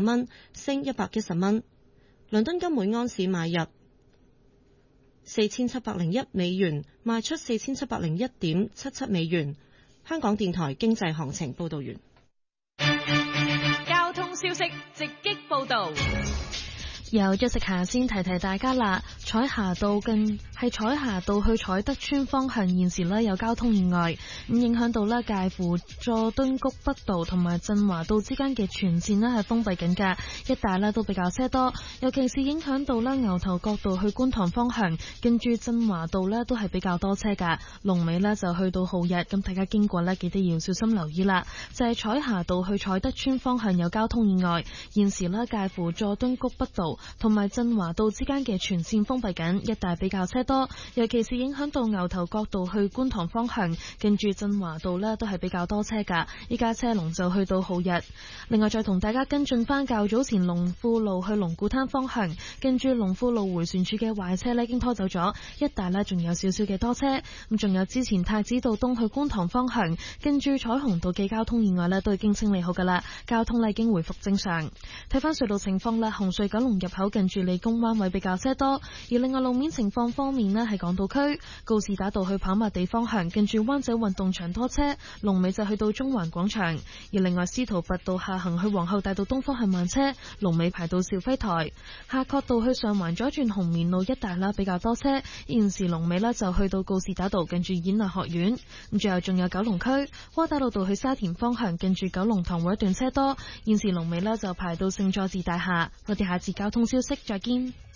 蚊，升110蚊。倫敦金每安士買入4701美元，賣出4701.77美元。香港電台經濟行情報道完。 交通消息直擊報道。 由咗食下先提提大家啦，彩霞道去彩德村方向現時呢有交通意外，咁影響到呢介乎佐敦谷北道同埋振華道之間嘅全線呢係封閉緊㗎，一帶呢都比較車多，尤其是影響到呢牛頭角道去觀塘方向，跟住振華道呢都係比較多車㗎，龍尾呢就去到浩日，咁大家經過呢記得要小心留意啦。就係彩霞道去彩德村方向有交通意外，現時呢介乎佐敦谷北道同埋振華道之間嘅全線封閉緊，一帶比較車多，尤其是影響到牛頭角道去觀塘方向，跟住振華道呢都係比較多車㗎，依家車龍就去到浩日。另外再同大家跟進翻較早前龍富路去龍鼓灘方向，跟住龍富路迴旋處嘅壞車呢已經拖走咗，一帶呢仲有少少嘅多車。咁仲有之前太子道東去觀塘方向，跟住彩虹道嘅交通意外呢都已經清理好㗎啦，交通呢已經回復正常。睇翻隧道情況啦，紅隧九龍入口近住理工灣位比較車多，而另外路面情況方面呢，係港島區告士打道去跑馬地方向，近住灣仔運動場多車，龍尾就去到中環廣場；而另外司徒拔道下行去皇后大道東方向慢車，龍尾排到肇輝台；夏慤道去上環左轉紅棉路一帶啦比較多車，現時龍尾呢就去到告士打道近住演藝學院。咁最後仲有九龍區窩打老道去沙田方向，近住九龍塘會一段車多，現時龍尾呢就排到聖佐治大廈。我哋下次交通消息再見。